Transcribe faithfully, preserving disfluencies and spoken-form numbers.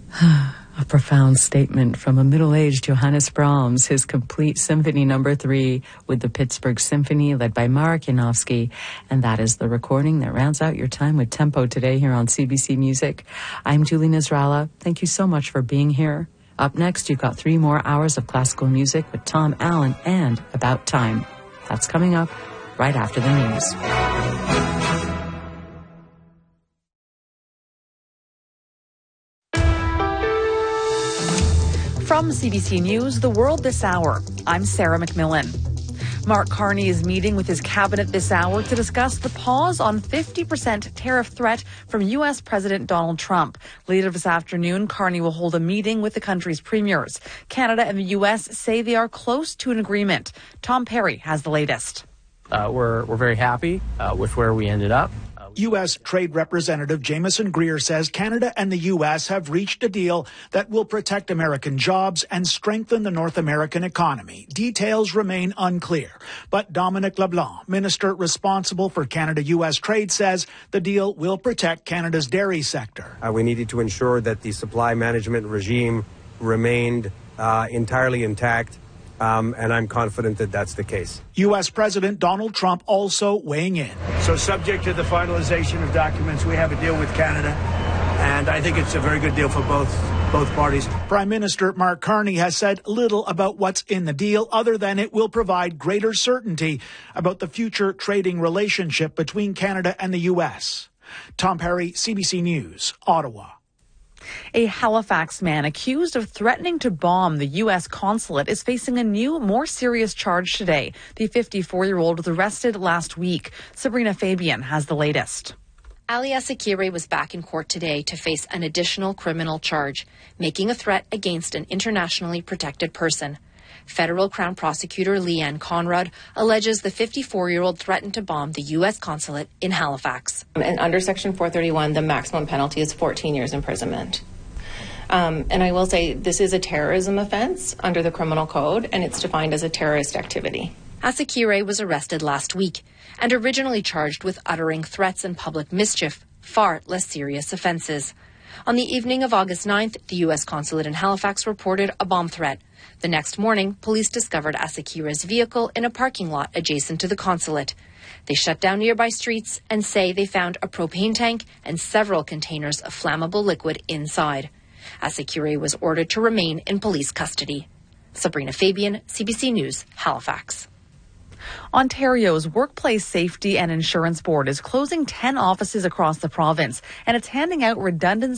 A profound statement from a middle-aged Johannes Brahms, his complete symphony number three with the Pittsburgh Symphony led by Marek Janowski. And that is the recording that rounds out your time with Tempo today here on C B C Music. I'm Julie Nasrallah. Thank you so much for being here. Up next, you've got three more hours of classical music with Tom Allen and About Time. That's coming up right after the news. From C B C News, The World This Hour, I'm Sarah McMillan. Mark Carney is meeting with his cabinet this hour to discuss the pause on fifty percent tariff threat from U S President Donald Trump. Later this afternoon, Carney will hold a meeting with the country's premiers. Canada and the U S say they are close to an agreement. Tom Perry has the latest. Uh, we're, we're very happy uh, with where we ended up. U S Trade Representative Jameson Greer says Canada and the U S have reached a deal that will protect American jobs and strengthen the North American economy. Details remain unclear, but Dominic LeBlanc, minister responsible for Canada-U S trade, says the deal will protect Canada's dairy sector. Uh, we needed to ensure that the supply management regime remained uh, entirely intact. Um, and I'm confident that that's the case. U S President Donald Trump also weighing in. So subject to the finalization of documents, we have a deal with Canada, and I think it's a very good deal for both both parties. Prime Minister Mark Carney has said little about what's in the deal other than it will provide greater certainty about the future trading relationship between Canada and the U S. Tom Perry, C B C News, Ottawa. A Halifax man accused of threatening to bomb the U S consulate is facing a new, more serious charge today. The fifty-four-year-old was arrested last week. Sabrina Fabian has the latest. Ali Asikire was back in court today to face an additional criminal charge, making a threat against an internationally protected person. Federal Crown Prosecutor Leanne Conrad alleges the fifty-four-year-old threatened to bomb the U S consulate in Halifax. And under Section four thirty-one, the maximum penalty is fourteen years imprisonment. Um, and I will say this is a terrorism offense under the criminal code, and it's defined as a terrorist activity. Asikire was arrested last week and originally charged with uttering threats and public mischief, far less serious offenses. On the evening of August ninth, the U S consulate in Halifax reported a bomb threat. The next morning, police discovered Asikire's vehicle in a parking lot adjacent to the consulate. They shut down nearby streets and say they found a propane tank and several containers of flammable liquid inside. Asikire was ordered to remain in police custody. Sabrina Fabian, C B C News, Halifax. Ontario's Workplace Safety and Insurance Board is closing ten offices across the province, and it's handing out redundant